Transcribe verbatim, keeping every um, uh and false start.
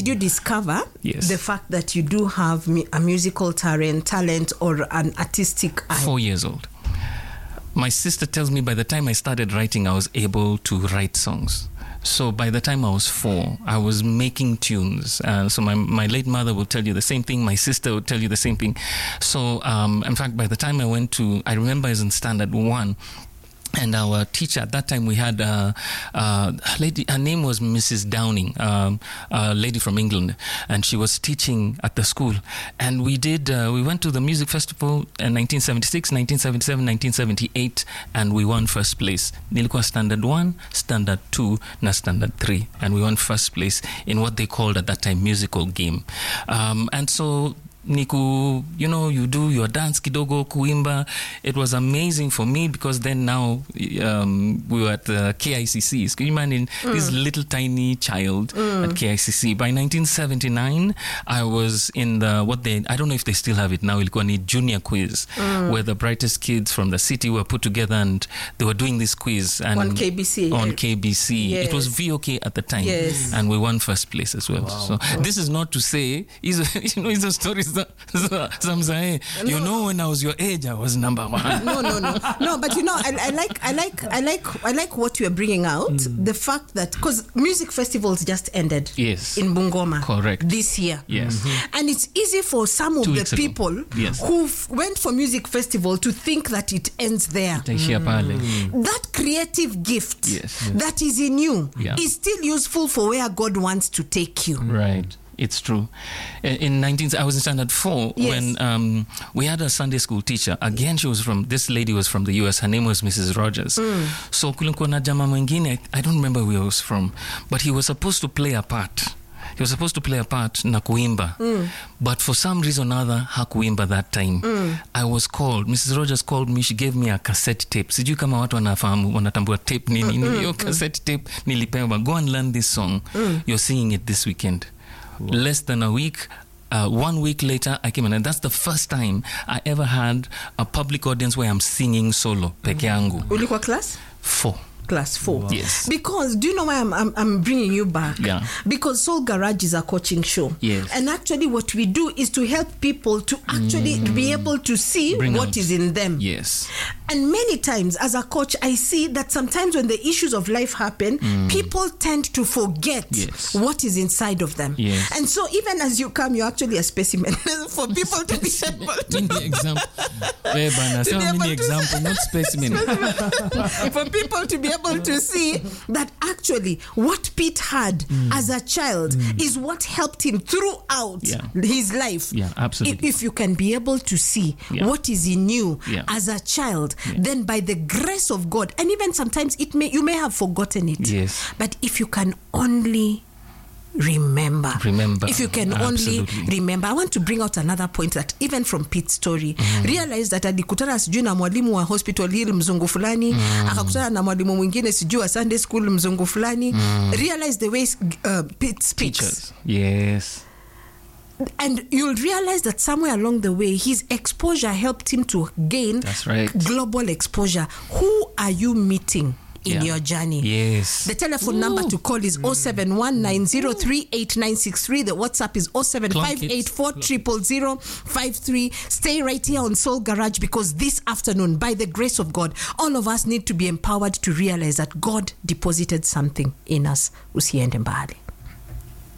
did you discover yes. the fact that you do have a musical talent, talent or an artistic eye? Four years old. My sister tells me by the time I started writing, I was able to write songs. So by the time I was four, I was making tunes. Uh, so my, my late mother will tell you the same thing. My sister will tell you the same thing. So um, in fact, by the time I went to, I remember I was in standard one, and our teacher at that time, we had uh, uh, a lady, her name was Missus Downing, um, a lady from England, and she was teaching at the school. And we did, uh, we went to the music festival in nineteen seventy-six, nineteen seventy-seven, nineteen seventy-eight, and we won first place. Nilikuwa standard one, standard two, na standard three, and we won first place in what they called at that time musical game. Um, and so Niku, you know, you do your dance kidogo, kuimba. It was amazing for me because then now um, we were at the K I C C. Can you imagine mm. this little tiny child mm. at K I C C? By nineteen seventy-nine, I was in the, what they, I don't know if they still have it now, ilikuwa ni junior quiz, mm. where the brightest kids from the city were put together and they were doing this quiz. And on K B C. On K B C. Yes. It was V O K at the time. Yes. And we won first place as well. Wow. So wow. this is not to say, you know, it's a story. Samzae, no. You know, when I was your age, I was number one. No, no, no, no. But you know, I, I like, I like, I like, I like what you are bringing out. Mm. The fact that because music festivals just ended. Yes. In Bungoma. Correct. This year. Yes. Mm-hmm. And it's easy for some of Two the people yes. who went for music festival to think that it ends there. Mm. That creative gift yes. that is in you yeah. is still useful for where God wants to take you. Right. It's true. In nineteen, I was in standard four yes. when um, we had a Sunday school teacher. Again, she was from, this lady was from the U S. Her name was Missus Rogers. Mm. So kulikuwa na jamaa mwingine, I don't remember where he was from, but he was supposed to play a part. He was supposed to play a part na kuimba. Mm. But for some reason or other, hakuimba that time. Mm. I was called. Missus Rogers called me. She gave me a cassette tape. Sijui kama watu wanafahamu, wanatambua tape nini. Mm, Yo mm, cassette mm. tape nilipewa. Go and learn this song. Mm. You're singing it this weekend. Wow. Less than a week, uh, one week later, I came in. And that's the first time I ever had a public audience where I'm singing solo, peke yangu. Ulikuwa class? Four. Class four. Wow. Yes. Because, do you know why I'm, I'm, I'm bringing you back? Yeah. Because Soul Garage is a coaching show. Yes. And actually what we do is to help people to actually mm. be able to see Bring what out. is in them. Yes. And many times as a coach, I see that sometimes when the issues of life happen, mm. people tend to forget yes. what is inside of them. Yes. And so even as you come, you're actually a specimen for people to be able to... Mini example. Hey, Bana, so mini example, not specimen. For people to be able to see that actually what Pete had mm. as a child mm. is what helped him throughout yeah. his life. Yeah, absolutely. If, if you can be able to see yeah. what is in you yeah. as a child, yeah. then by the grace of God, and even sometimes it may you may have forgotten it. Yes. But if you can only remember remember if you can Absolutely. only remember. I want to bring out another point that even from Pete's story, mm. realize that alikutana sijui na mwalimu wa Hospital Hill mzungu fulani, mm. akakutana na mwalimu mwingine sijui wa Sunday school mzungu fulani, mm. realize the way uh, Pete speaks. Teachers. Yes. And you'll realize that somewhere along the way, his exposure helped him to gain That's right. global exposure. Who are you meeting in yeah. your journey? Yes. The telephone Ooh. number to call is oh seven one nine oh three eight nine six three. The WhatsApp is oh seven five eight four zero zero five three. Stay right here on Soul Garage, because this afternoon, by the grace of God, all of us need to be empowered to realize that God deposited something in us. Usiende mbali.